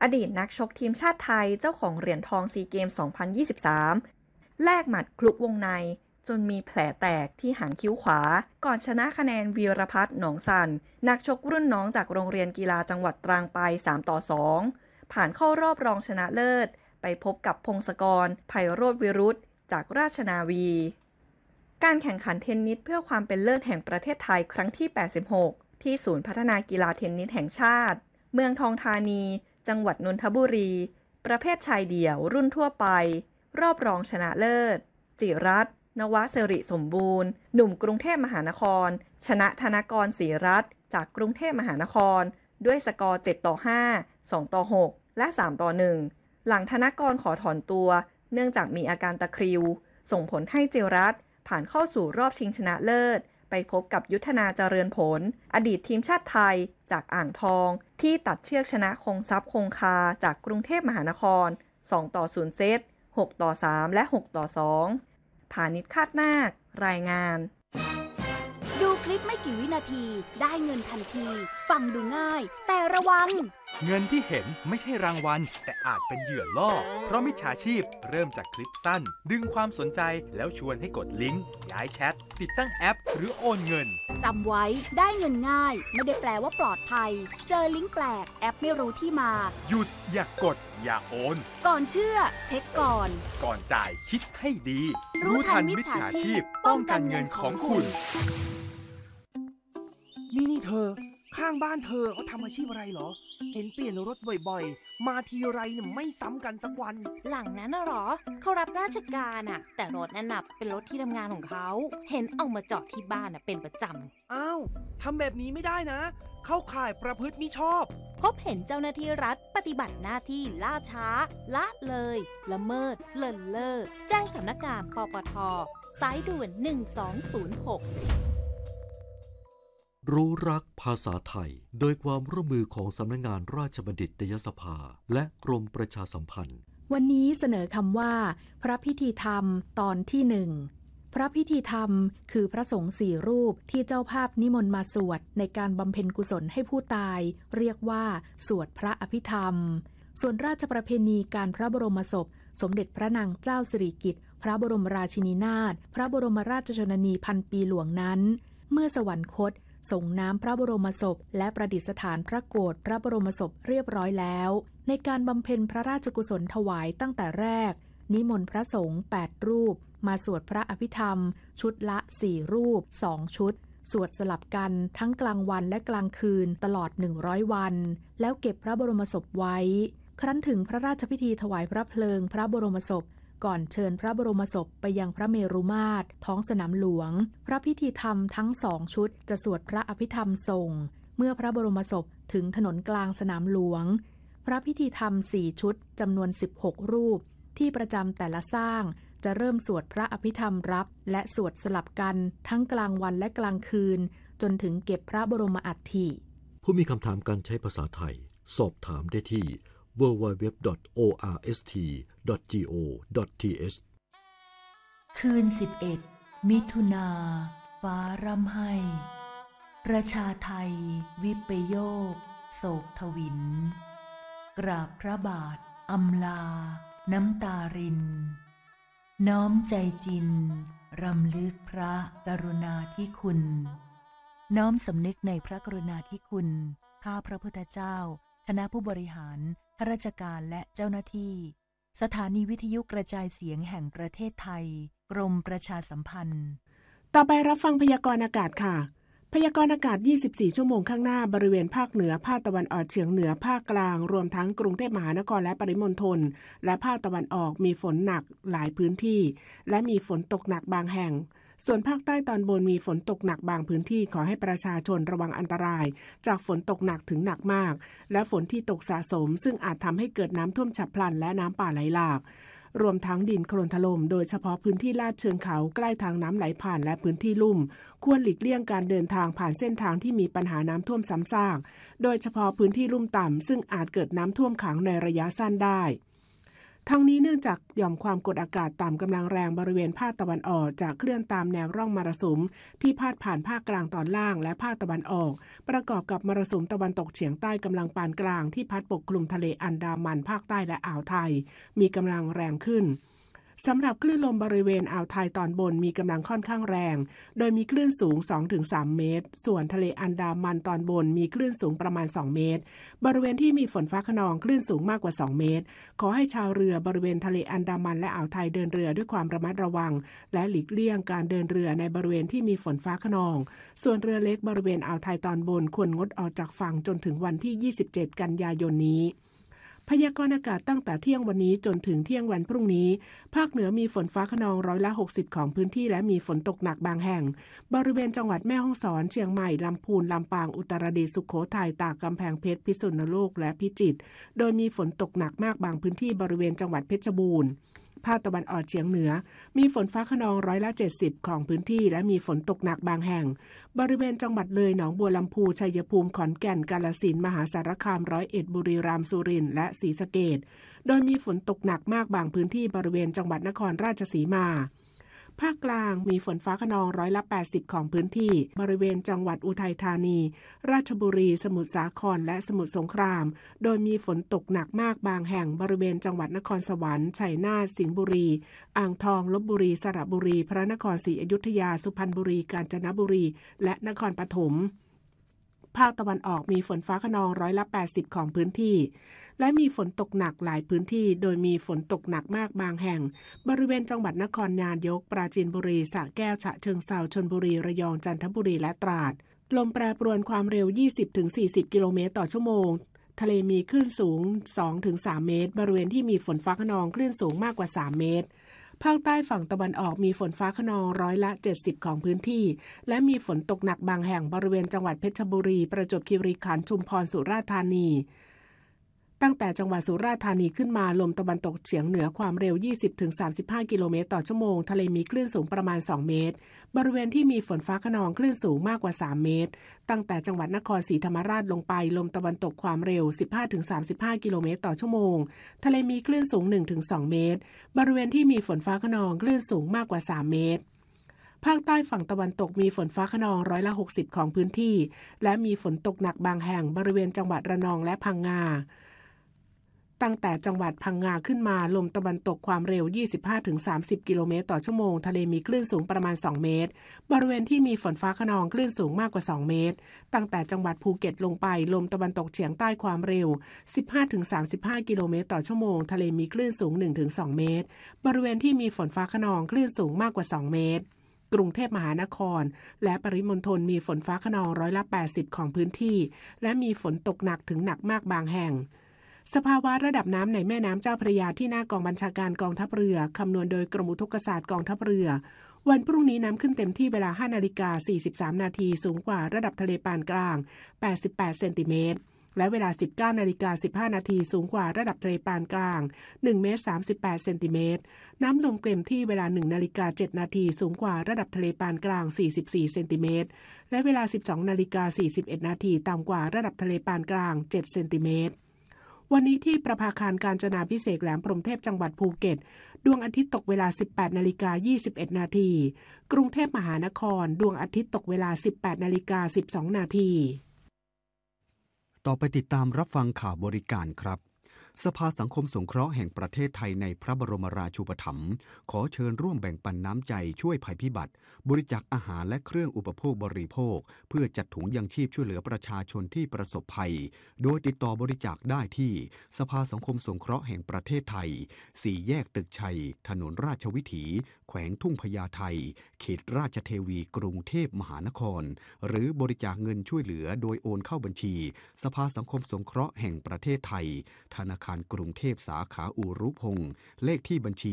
ดีตนักชกทีมชาติไทยเจ้าของเหรียญทองซีเกม 2023 แลกหมัดคลุกวงในจนมีแผลแตกที่หางคิ้วขวาก่อนชนะคะแนนวีรพัฒน์หนองสันนักชกรุ่นน้องจากโรงเรียนกีฬาจังหวัดตรังไป3-2ผ่านเข้ารอบรองชนะเลิศไปพบกับพงศกร ไพโรจน์วิรุธจากราชนาวีการแข่งขันเทนนิสเพื่อความเป็นเลิศแห่งประเทศไทยครั้งที่86ที่ศูนย์พัฒนากีฬาเทนนิสแห่งชาติเมืองทองธานีจังหวัดนนทบุรีประเภทชายเดี่ยวรุ่นทั่วไปรอบรองชนะเลิศจิรัตน์นวสิริสมบูรณ์หนุ่มกรุงเทพมหานครชนะธนกรศรีรัตน์จากกรุงเทพมหานครด้วยสกอร์7-5 2-6 และ3-1หลังธนกรขอถอนตัวเนื่องจากมีอาการตะคริวส่งผลให้จิรัตน์ผ่านเข้าสู่รอบชิงชนะเลิศไปพบกับยุทธนาเจริญผลอดีตทีมชาติไทยจากอ่างทองที่ตัดเชือกชนะคงทรัพย์คงคาจากกรุงเทพมหานคร2-0 เซต6-3 และ6-2 พานิช คาดนาครายงานดูคลิปไม่กี่วินาทีได้เงินทันทีฟังดูง่ายแต่ระวังเงินที่เห็นไม่ใช่รางวัลแต่อาจเป็นเหยื่อล่อเพราะมิจฉาชีพเริ่มจากคลิปสั้นดึงความสนใจแล้วชวนให้กดลิงก์ย้ายแชทติดตั้งแอปหรือโอนเงินจำไว้ได้เงินง่ายไม่ได้แปลว่าปลอดภัยเจอลิงก์แปลกแอปไม่รู้ที่มาหยุดอย่ากดอย่าโอนก่อนเชื่อเช็คก่อนจ่ายคิดให้ดีรู้ทันมิจฉาชีพป้องกันเงินของคุณนี่เธอข้างบ้านเธอเขาทำอาชีพอะไรเหรอเห็นเปลี่ยนรถบ่อยๆมาทีไรเนี่ยไม่ซ้ำกันสักวันหลังนั้นน่ะหรอเขารับราชการอ่ะแต่รถนั่นน่ะเป็นรถที่ทำงานของเขาเห็นเอามาจอดที่บ้านน่ะเป็นประจำอ้าวทำแบบนี้ไม่ได้นะเข้าข่ายประพฤติมิชอบพบเห็นเจ้าหน้าที่รัฐปฏิบัติหน้าที่ล่าช้าละเลยละเมิดเลินเล่อแจ้งสำนักงานปปท.สายด่วน1206 รู้รักภาษาไทยโดยความร่วมมือของสำนักงานราชบัณฑิตยสภาและกรมประชาสัมพันธ์วันนี้เสนอคำว่าพระพิธีธรรมตอนที่หนึ่งพระพิธีธรรมคือพระสงฆ์4 รูปที่เจ้าภาพนิมนต์มาสวดในการบำเพ็ญกุศลให้ผู้ตายเรียกว่าสวดพระอภิธรรมส่วนราชประเพณีการพระบรมศพสมเด็จพระนางเจ้าสิริกิติ์พระบรมราชินีนาถพระบรมราชชนนีพันปีหลวงนั้นเมื่อสวรรคตส่งน้ำพระบรมศพและประดิษฐานพระโกฐพระบรมศพเรียบร้อยแล้วในการบำเพ็ญพระราชกุศลถวายตั้งแต่แรกนิมนต์พระสงฆ์8 รูปมาสวดพระอภิธรรมชุดละ4 รูป2 ชุดสวดสลับกันทั้งกลางวันและกลางคืนตลอด100 วันแล้วเก็บพระบรมศพไว้ครั้นถึงพระราชพิธีถวายพระเพลิงพระบรมศพก่อนเชิญพระบรมศพไปยังพระเมรุมาตรท้องสนามหลวงพระพิธีธรรมทั้ง2 ชุดจะสวดพระอภิธรรมส่งเมื่อพระบรมศพถึงถนนกลางสนามหลวงพระพิธีธรรม4 ชุดจำนวน16 รูปที่ประจำแต่ละสร้างจะเริ่มสวดพระอภิธรรมรับและสวดสลับกันทั้งกลางวันและกลางคืนจนถึงเก็บพระบรมอัฐิผู้มีคำถามการใช้ภาษาไทยสอบถามได้ที่ www.orst.go.th คืน11 มิถุนาฟ้าร่ำไห้ประชาไทยวิปโยคโศกทวินกราบพระบาทอำลาน้ำตารินน้อมใจจินรำลึกพระกรุณาธิคุณน้อมสำนึกในพระกรุณาธิคุณข้าพระพุทธเจ้าคณะผู้บริหารข้าราชการและเจ้าหน้าที่สถานีวิทยุกระจายเสียงแห่งประเทศไทยกรมประชาสัมพันธ์ต่อไปรับฟังพยากรณ์อากาศค่ะพยากรณ์อากาศ24 ชั่วโมงข้างหน้าบริเวณภาคเหนือภาคตะวันออกเฉียงเหนือภาคกลางรวมทั้งกรุงเทพมหานครและปริมณฑลและภาคตะวันออกมีฝนหนักหลายพื้นที่และมีฝนตกหนักบางแห่งส่วนภาคใต้ตอนบนมีฝนตกหนักบางพื้นที่ขอให้ประชาชนระวังอันตรายจากฝนตกหนักถึงหนักมากและฝนที่ตกสะสมซึ่งอาจทำให้เกิดน้ำท่วมฉับพลันและน้ำป่าไหลหลากรวมทั้งดินโคลนถล่มโดยเฉพาะพื้นที่ลาดเชิงเขาใกล้ทางน้ำไหลผ่านและพื้นที่ลุ่มควรหลีกเลี่ยงการเดินทางผ่านเส้นทางที่มีปัญหาน้ำท่วมซ้ำซากโดยเฉพาะพื้นที่ลุ่มต่ำซึ่งอาจเกิดน้ำท่วมขังในระยะสั้นได้ทั้งนี้เนื่องจากหย่อมความกดอากาศต่ำกำลังแรงบริเวณภาคตะวันออกจะเคลื่อนตามแนวร่องมรสุมที่พาดผ่านภาคกลางตอนล่างและภาคตะวันออกประกอบกับมรสุมตะวันตกเฉียงใต้กำลังปานกลางที่พัดปกคลุมทะเลอันดามันภาคใต้และอ่าวไทยมีกำลังแรงขึ้นสำหรับคลื่นลมบริเวณอ่าวไทยตอนบนมีกำลังค่อนข้างแรงโดยมีคลื่นสูง 2-3 เมตรส่วนทะเลอันดามันตอนบนมีคลื่นสูงประมาณ2เมตรบริเวณที่มีฝนฟ้าคะนองคลื่นสูงมากกว่า2เมตรขอให้ชาวเรือบริเวณทะเลอันดามันและอ่าวไทยเดินเรือด้วยความระมัดระวังและหลีกเลี่ยงการเดินเรือในบริเวณที่มีฝนฟ้าคะนองส่วนเรือเล็กบริเวณอ่าวไทยตอนบนควรงดออกจากฝั่งจนถึงวันที่27กันยายนนี้พยากรณ์อากาศตั้งแต่เที่ยงวันนี้จนถึงเที่ยงวันพรุ่งนี้ภาคเหนือมีฝนฟ้าคะนอง60%ของพื้นที่และมีฝนตกหนักบางแห่งบริเวณจังหวัดแม่ฮ่องสอนเชียงใหม่ลำพูนลำปางอุตรดิตถ์สุโขทัยตากกำแพงเพชรพิษณุโลกและพิจิตรโดยมีฝนตกหนักมากบางพื้นที่บริเวณจังหวัดเพชรบูรณ์ภาคตะวันออกเฉียงเหนือมีฝนฟ้าคะนอง70%ของพื้นที่และมีฝนตกหนักบางแห่งบริเวณจังหวัดเลยหนองบัวลำพูชัยภูมิขอนแก่นกาฬสินธุ์มหาสารคาม101บุรีรัมย์สุรินทร์และศรีสะเกษโดยมีฝนตกหนักมากบางพื้นที่บริเวณจังหวัดนครราชสีมาภาคกลางมีฝนฟ้าคะนอง80%ของพื้นที่บริเวณจังหวัดอุทัยธานีราชบุรีสมุทรสาครและสมุทรสงครามโดยมีฝนตกหนักมากบางแห่งบริเวณจังหวัดนครสวรรค์ชัยนาทสิงห์บุรีอ่างทองลพบุรีสระบุรีพระนครศรีอยุธยาสุพรรณบุรีกาญจนบุรีและนครปฐมภาคตะวันออกมีฝนฟ้าคะนอง80%ของพื้นที่และมีฝนตกหนักหลายพื้นที่โดยมีฝนตกหนักมากบางแห่งบริเวณจังหวัดนครนายกปราจีนบุรีสระแก้วฉะเชิงเทราชลบุรีระยองจันทบุรีและตราดลมแปรปรวนความเร็ว 20-40 กิโลเมตรต่อชั่วโมงทะเลมีคลื่นสูง 2-3 เมตรบริเวณที่มีฝนฟ้าคะนองคลื่นสูงมากกว่า3เมตรภาคใต้ฝั่งตะวันออกมีฝนฟ้าคะนอง70%ของพื้นที่และมีฝนตกหนักบางแห่งบริเวณจังหวัดเพชรบุรีประจวบคีรีขันธ์ชุมพรสุราษฎร์ธานีตั้งแต่จังหวัดสุราษฎร์ธานีขึ้นมาลมตะวันตกเฉียงเหนือความเร็ว 20-35 กิโลเมตรต่อชั่วโมงทะเลมีคลื่นสูงประมาณ2เมตรบริเวณที่มีฝนฟ้าคะนองคลื่นสูงมากกว่า3เมตรตั้งแต่จังหวัดนครศรีธรรมราชลงไปลมตะวันตกความเร็ว 15-35 กิโลเมตรต่อชั่วโมงทะเลมีคลื่นสูง 1-2 เมตรบริเวณที่มีฝนฟ้าคะนองคลื่นสูงมากกว่า3เมตรภาคใต้ฝั่งตะวันตกมีฝนฟ้าคะนอง60%ของพื้นที่และมีฝนตกหนักบางแห่งบริเวณจังหวัดระนองและพังงาตั้งแต่จังหวัดพังงาขึ้นมาลมตะวันตกความเร็ว 25-30 กิโลเมตรต่อชั่วโมงทะเลมีคลื่นสูงประมาณ2เมตรบริเวณที่มีฝนฟ้าคะนองคลื่นสูงมากกว่า2เมตรตั้งแต่จังหวัดภูเก็ตลงไปลมตะวันตกเฉียงใต้ความเร็ว 15-35 กิโลเมตรต่อชั่วโมงทะเลมีคลื่นสูง 1-2 เมตรบริเวณที่มีฝนฟ้าคะนองคลื่นสูงมากกว่า2เมตรกรุงเทพมหานครและปริมณฑลมีฝนฟ้าคะนอง80%ของพื้นที่และมีฝนตกหนักถึงหนักมากบางแห่งสภาวะระดับน้ำในแม่น้ำเจ้าพระยาที่หน้ากองบัญชาการกองทัพเรือคำนวณโดยกรมอุทกศาสตร์กองทัพเรือวันพรุ่งนี้น้ำขึ้นเต็มที่เวลา 5:43 นาทีสูงกว่าระดับทะเลปานกลาง88เซนติเมตรและเวลา 19:15 นาทีสูงกว่าระดับทะเลปานกลาง1เมตร38เซนติเมตรน้ำลงเต็มที่เวลา 1:07 นาทีสูงกว่าระดับทะเลปานกลาง44เซนติเมตรและเวลา 12:41 นาทีต่ำกว่าระดับทะเลปานกลาง7เซนติเมตรวันนี้ที่ประภาคารกาญจนาภิเษกแหลมพรหมเทพจังหวัดภูเก็ตดวงอาทิตย์ตกเวลา 18:21 นาทีกรุงเทพมหานครดวงอาทิตย์ตกเวลา 18:12 นาทีต่อไปติดตามรับฟังข่าวบริการครับสภาสังคมสงเคราะห์แห่งประเทศไทยในพระบรมราชูปถัมภ์ขอเชิญร่วมแบ่งปันน้ำใจช่วยภัยพิบัติบริจาคอาหารและเครื่องอุปโภคบริโภคเพื่อจัดถุงยังชีพช่วยเหลือประชาชนที่ประสบภัยโดยติดต่อบริจาคได้ที่สภาสังคมสงเคราะห์แห่งประเทศไทย4แยกตึกชัยถนนราชวิถีแขวงทุ่งพญาไทเขตราชเทวีกรุงเทพมหานครหรือบริจาคเงินช่วยเหลือโดยโอนเข้าบัญชีสภาสังคมสงเคราะห์แห่งประเทศไทยธนาคารกรุงเทพสาขาอูรุพงษ์เลขที่บัญชี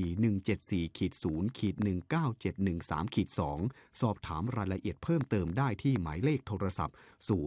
174-0-19713-2 สอบถามรายละเอียดเพิ่มเติมได้ที่หมายเลขโทรศัพท์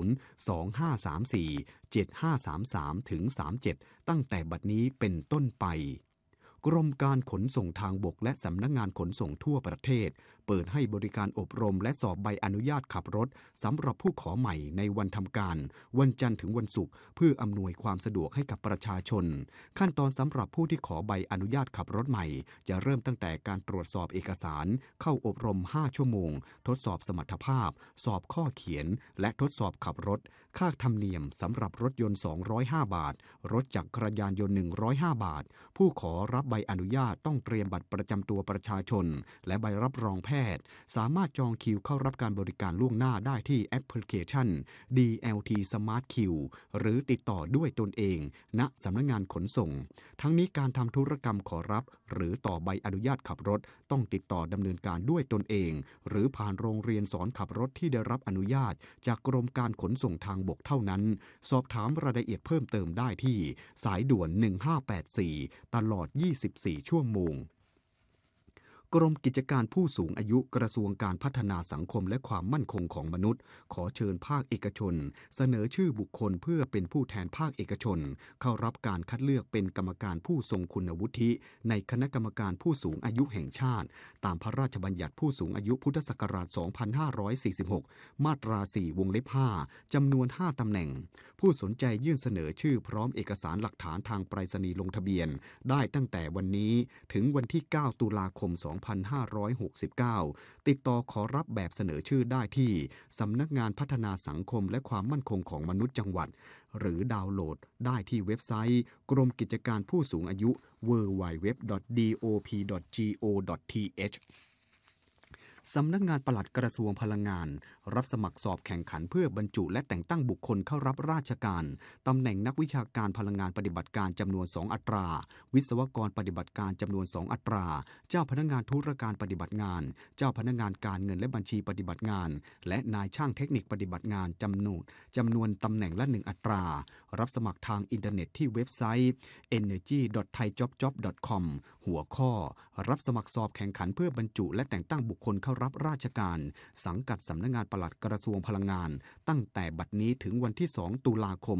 02534-7533-37 ตั้งแต่บัดนี้เป็นต้นไปกรมการขนส่งทางบกและสำนักงานขนส่งทั่วประเทศเปิดให้บริการอบรมและสอบใบอนุญาตขับรถสำหรับผู้ขอใหม่ในวันทำการวันจันทร์ถึงวันศุกร์เพื่ออำนวยความสะดวกให้กับประชาชนขั้นตอนสำหรับผู้ที่ขอใบอนุญาตขับรถใหม่จะเริ่มตั้งแต่การตรวจสอบเอกสารเข้าอบรม5ชั่วโมงทดสอบสมรรถภาพสอบข้อเขียนและทดสอบขับรถค่าธรรมเนียมสำหรับรถยนต์205บาทรถจักรยานยนต์105บาทผู้ขอรับใบอนุญาตต้องเตรียมบัตรประจำตัวประชาชนและใบรับรองแพทย์สามารถจองคิวเข้ารับการบริการล่วงหน้าได้ที่แอปพลิเคชัน DLT Smart Q หรือติดต่อด้วยตนเองณสำนักงานขนส่งทั้งนี้การทำธุรกรรมขอรับหรือต่อใบอนุญาตขับรถต้องติดต่อดำเนินการด้วยตนเองหรือผ่านโรงเรียนสอนขับรถที่ได้รับอนุญาตจากกรมการขนส่งทางบกเท่านั้นสอบถามรายละเอียดเพิ่มเติมได้ที่สายด่วน1584ตลอด24ชั่วโมงกรมกิจการผู้สูงอายุกระทรวงการพัฒนาสังคมและความมั่นคงของมนุษย์ขอเชิญภาคเอกชนเสนอชื่อบุคคลเพื่อเป็นผู้แทนภาคเอกชนเข้ารับการคัดเลือกเป็นกรรมการผู้ทรงคุณวุฒิในคณะกรรมการผู้สูงอายุแห่งชาติตามพระราชบัญญัติผู้สูงอายุพุทธศักราช 2546 มาตรา 4 วงเล็บ 5 จำนวน 5 ตำแหน่งผู้สนใจยื่นเสนอชื่อพร้อมเอกสารหลักฐานทางไปรษณีย์ลงทะเบียนได้ตั้งแต่วันนี้ถึงวันที่ 9 ตุลาคม 2569 ติดต่อขอรับแบบเสนอชื่อได้ที่สำนักงานพัฒนาสังคมและความมั่นคงของมนุษย์จังหวัดหรือดาวน์โหลดได้ที่เว็บไซต์กรมกิจการผู้สูงอายุ www.dop.go.th สำนักงานปลัดกระทรวงพลังงานรับสมัครสอบแข่งขันเพื่อบรรจุและแต่งตั้งบุคคลเข้ารับราชการตำแหน่งนักวิชาการพลังงานปฏิบัติการจำนวน2อัตราวิศวกรปฏิบัติการจำนวน2อัตราเจ้าพนักงานธุรการปฏิบัติงานเจ้าพนักงานการเงินและบัญชีปฏิบัติงานและนายช่างเทคนิคปฏิบัติงานจำนวนตำแหน่งละ1อัตรารับสมัครทางอินเทอร์เน็ตที่เว็บไซต์ energy.thaijobjob.com หัวข้อรับสมัครสอบแข่งขันเพื่อบรรจุและแต่งตั้งบุคคลเข้ารับราชการสังกัดสำนักงานปลัดกระทรวงพลังงานตั้งแต่บัดนี้ถึงวันที่2ตุลาคม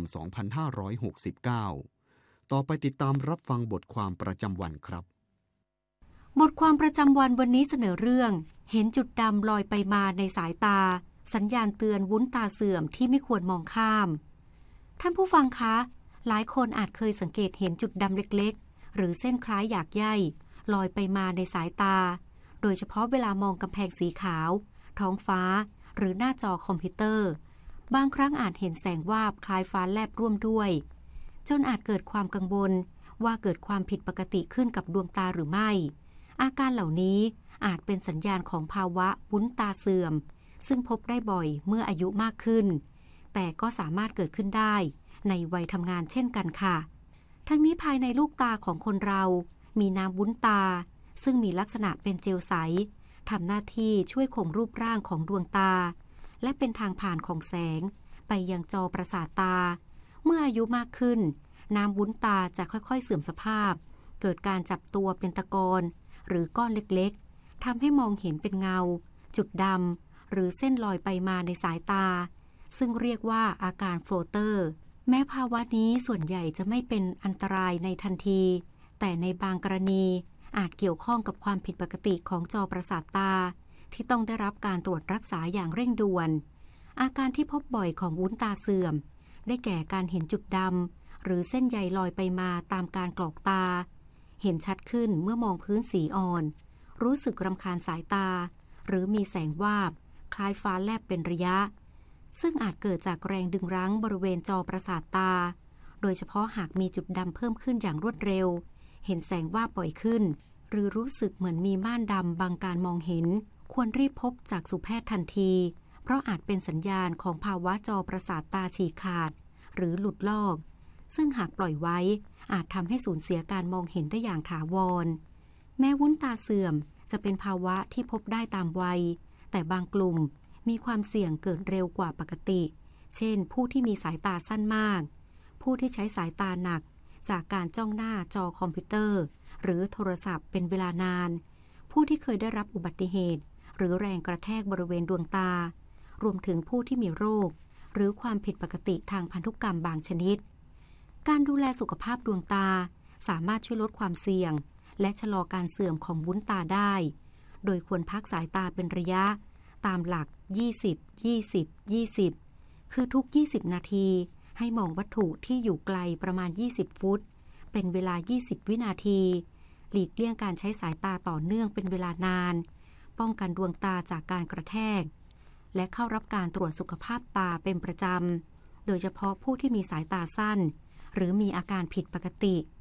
2569 ต่อไปติดตามรับฟังบทความประจำวันครับบทความประจำวันวันนี้เสนอเรื่องเห็นจุดดำลอยไปมาในสายตาสัญญาณเตือนวุ้นตาเสื่อมที่ไม่ควรมองข้ามท่านผู้ฟังคะหลายคนอาจเคยสังเกตเห็นจุดดำเล็กๆหรือเส้นคล้ายหยากใยลอยไปมาในสายตาโดยเฉพาะเวลามองกำแพงสีขาวท้องฟ้าหรือหน้าจอคอมพิวเตอร์บางครั้งอาจเห็นแสงวาบคล้ายฟ้าแลบร่วมด้วยจนอาจเกิดความกังวลว่าเกิดความผิดปกติขึ้นกับดวงตาหรือไม่อาการเหล่านี้อาจเป็นสัญญาณของภาวะวุ้นตาเสื่อมซึ่งพบได้บ่อยเมื่ออายุมากขึ้นแต่ก็สามารถเกิดขึ้นได้ในวัยทำงานเช่นกันค่ะทั้งนี้ภายในลูกตาของคนเรามีน้ำวุ้นตาซึ่งมีลักษณะเป็นเจลใสทำหน้าที่ช่วยคงรูปร่างของดวงตาและเป็นทางผ่านของแสงไปยังจอประสาทตาเมื่ออายุมากขึ้นน้ำวุ้นตาจะค่อยๆเสื่อมสภาพเกิดการจับตัวเป็นตะกอนหรือก้อนเล็กๆทำให้มองเห็นเป็นเงาจุดดำหรือเส้นลอยไปมาในสายตาซึ่งเรียกว่าอาการโฟลเตอร์แม้ภาวะนี้ส่วนใหญ่จะไม่เป็นอันตรายในทันทีแต่ในบางกรณีอาจเกี่ยวข้องกับความผิดปกติของจอประสาทตาที่ต้องได้รับการตรวจรักษาอย่างเร่งด่วนอาการที่พบบ่อยของวุ้นตาเสื่อมได้แก่การเห็นจุดดำหรือเส้นใยลอยไปมาตามการกรอกตาเห็นชัดขึ้นเมื่อมองพื้นสีอ่อนรู้สึกรำคาญสายตาหรือมีแสงวาบคล้ายฟ้าแลบเป็นระยะซึ่งอาจเกิดจากแรงดึงรั้งบริเวณจอประสาทตาโดยเฉพาะหากมีจุดดำเพิ่มขึ้นอย่างรวดเร็วเห็นแสงวาบบ่อยขึ้นหรือรู้สึกเหมือนมีม่านดำบังการมองเห็นควรรีบพบจักษุแพทย์ทันทีเพราะอาจเป็นสัญญาณของภาวะจอประสาทตาฉีกขาดหรือหลุดลอกซึ่งหากปล่อยไว้อาจทำให้สูญเสียการมองเห็นได้อย่างถาวรแม้วุ้นตาเสื่อมจะเป็นภาวะที่พบได้ตามวัยแต่บางกลุ่มมีความเสี่ยงเกิดเร็วกว่าปกติเช่นผู้ที่มีสายตาสั้นมากผู้ที่ใช้สายตาหนักจากการจ้องหน้าจอคอมพิวเตอร์หรือโทรศัพท์เป็นเวลานานผู้ที่เคยได้รับอุบัติเหตุหรือแรงกระแทกบริเวณดวงตารวมถึงผู้ที่มีโรคหรือความผิดปกติทางพันธุกรรมบางชนิดการดูแลสุขภาพดวงตาสามารถช่วยลดความเสี่ยงและชะลอการเสื่อมของวุ้นตาได้โดยควรพักสายตาเป็นระยะตามหลัก 20-20-20 คือทุก 20 นาทีให้มองวัตถุที่อยู่ไกลประมาณ 20 ฟุตเป็นเวลา 20 วินาทีหลีกเลี่ยงการใช้สายตาต่อเนื่องเป็นเวลานานป้องกันดวงตาจากการกระแทกและเข้ารับการตรวจสุขภาพตาเป็นประจำโดยเฉพาะผู้ที่มีสายตาสั้นหรือมีอาการผิดปกติ